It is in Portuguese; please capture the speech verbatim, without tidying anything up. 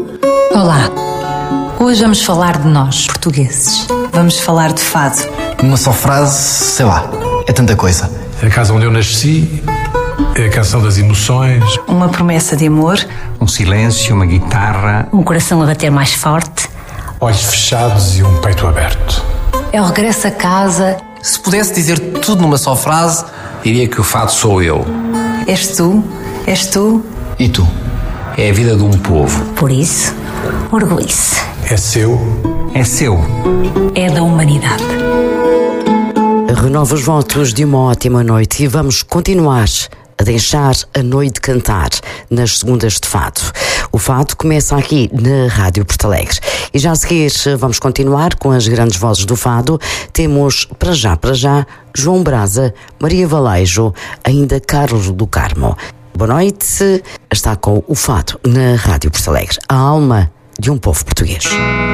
Olá, hoje vamos falar de nós, portugueses. Vamos falar de fado. Uma só frase, sei lá, é tanta coisa. A casa onde eu nasci, a canção das emoções. Uma promessa de amor. Um silêncio, uma guitarra. Um coração a bater mais forte. Olhos fechados e um peito aberto. É o regresso a casa. Se pudesse dizer tudo numa só frase, diria que o fado sou eu. És tu, és tu. E tu? É a vida de um povo. Por isso, orgulhe-se. É seu. É seu. É da humanidade. Renova os votos de uma ótima noite e vamos continuar a deixar a noite cantar nas segundas de fado. O fado começa aqui na Rádio Porto Alegre. E já a seguir vamos continuar com as grandes vozes do fado. Temos, para já, para já, João Brasa, Maria Valejo, ainda Carlos do Carmo. Boa noite. Está com o fado na Rádio Porto Alegre. A alma de um povo português.